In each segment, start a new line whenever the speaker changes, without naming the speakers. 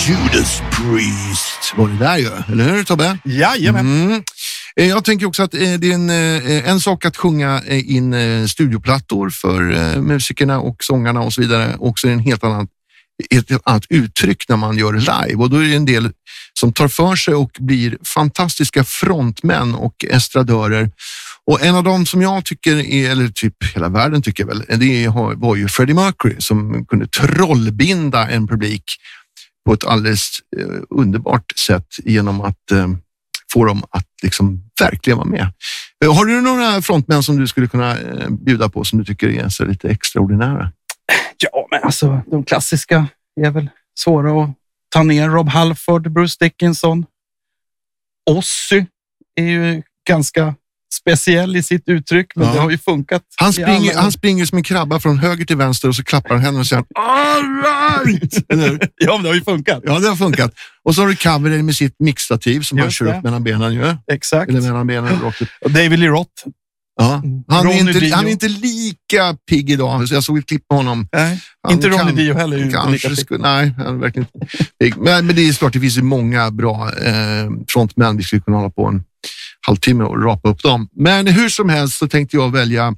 Judas Priest var det där ju, eller hur Tobbe?
Jajamän.
Jag tänker också att det är en sak att sjunga in studioplattor för musikerna och sångarna och så vidare. Också en helt annat uttryck när man gör det live. Och då är det en del som tar för sig och blir fantastiska frontmän och estradörer. Och en av dem som jag tycker är, eller typ hela världen tycker väl, det var ju Freddie Mercury som kunde trollbinda en publik på ett alldeles underbart sätt genom att få dem att liksom verkligen vara med. Har du några frontmän som du skulle kunna bjuda på som du tycker är så lite extraordinära?
Ja, men alltså de klassiska är väl svåra att ta ner. Rob Halford, Bruce Dickinson. Ozzy är ju ganska speciell i sitt uttryck, men det har ju funkat.
Han springer som en krabba från höger till vänster och så klappar han henne och säger all right!
Ja, men det har ju funkat.
Ja, det har funkat. Och så har du cover med sitt mixstativ som han kör upp mellan benen ju.
Exakt.
Eller mellan benen
och David Lee Roth.
Ja, han är inte lika pigg idag. Så jag såg ett klipp på honom.
Nej, inte Ronny Dio heller.
Nej, han är verkligen inte pigg. Men det är klart, det finns ju många bra frontmän. Vi skulle kunna hålla på en halvtimme och rapa upp dem. Men hur som helst så tänkte jag välja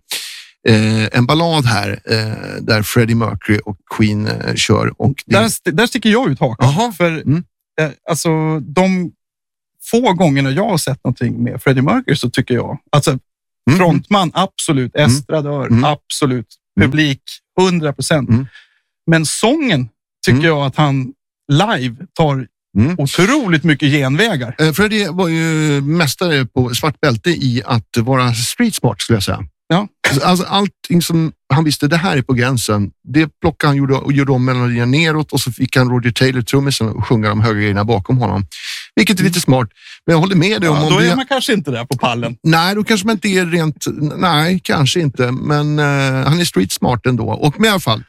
en ballad här där Freddie Mercury och Queen kör. Och
där sticker jag ut hakan. För alltså de få gångerna jag har sett någonting med Freddie Mercury så tycker jag, alltså frontman, absolut. Estradör, absolut. Publik, 100%. Men sången tycker jag att han live tar otroligt mycket genvägar.
Freddie var ju mästare på svart bälte i att vara street smart, skulle jag säga.
Ja.
Alltså allting som han visste, det här är på gränsen, det plockade han och gjorde om melodierna neråt och så fick han Roger Taylor trummisen och sjunga de höga grejerna bakom honom. Vilket är lite smart. Men jag håller med dig om
då är man kanske inte där på pallen.
Nej, då kanske man inte är rent... Nej, kanske inte. Men han är street smart ändå. Och med i alla fall,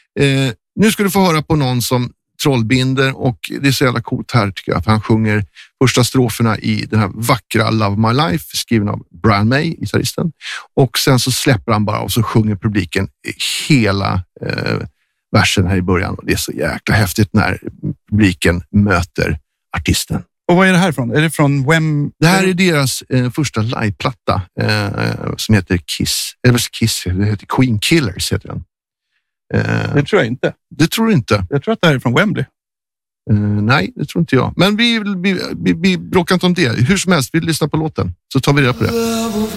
nu ska du få höra på någon som trollbinder och det är så jävla coolt här tycker jag att han sjunger första stroferna i den här vackra Love My Life skriven av Brian May, gitarristen. Och sen så släpper han bara och så sjunger publiken hela versen här i början och det är så jäkla häftigt när publiken möter artisten.
Och vad är det här från? Är det från Wem?
Det här är deras första liveplatta som heter Kiss. Eller Kiss, det heter Queen Killers heter den.
Det tror jag inte.
Det tror du inte?
Jag tror att det här är från Wembley.
Nej, det tror inte jag. Men vi bråkar inte om det. Hur som helst, vi lyssnar på låten så tar vi reda på det.